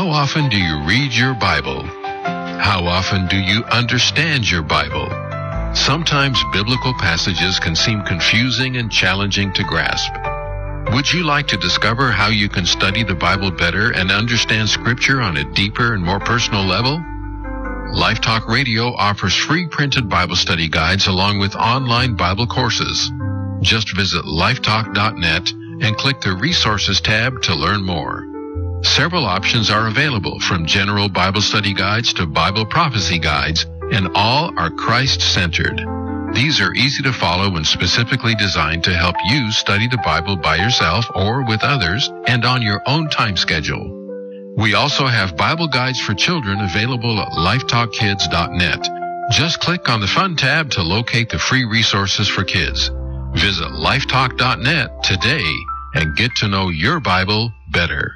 How often do you read your Bible? How often do you understand your Bible? Sometimes biblical passages can seem confusing and challenging to grasp. Would you like to discover how you can study the Bible better and understand Scripture on a deeper and more personal level? Life Talk Radio offers free printed Bible study guides along with online Bible courses. Just visit lifetalk.net and click the Resources tab to learn more. Several options are available, from general Bible study guides to Bible prophecy guides, and all are Christ-centered. These are easy to follow and specifically designed to help you study the Bible by yourself or with others and on your own time schedule. We also have Bible guides for children available at lifetalkkids.net. Just click on the Fun tab to locate the free resources for kids. Visit lifetalk.net today and get to know your Bible better.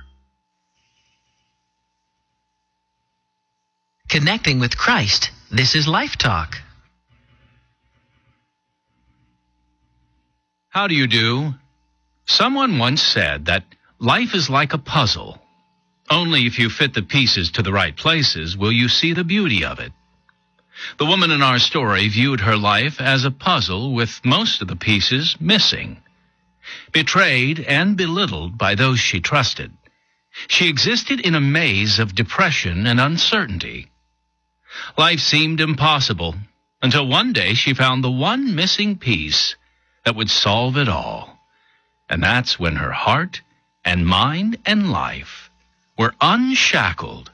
Connecting with Christ. This is Life Talk. How do you do? Someone once said that life is like a puzzle. Only if you fit the pieces to the right places will you see the beauty of it. The woman in our story viewed her life as a puzzle with most of the pieces missing. Betrayed and belittled by those she trusted, she existed in a maze of depression and uncertainty. Life seemed impossible until one day she found the one missing piece that would solve it all. And that's when her heart and mind and life were unshackled.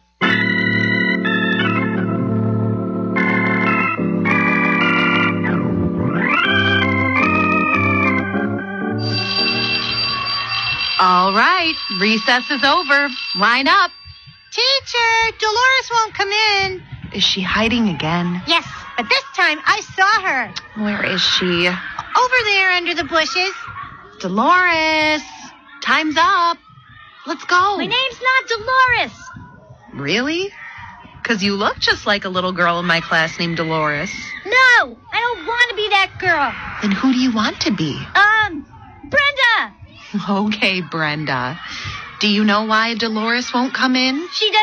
All right, recess is over. Line up. Teacher, Dolores won't come in. Is she hiding again? Yes, but this time I saw her. Where is she? Over there under the bushes. Dolores, time's up. Let's go. My name's not Dolores. Really? Because you look just like a little girl in my class named Dolores. No, I don't want to be that girl. Then who do you want to be? Brenda. Okay, Brenda. Do you know why Dolores won't come in? She doesn't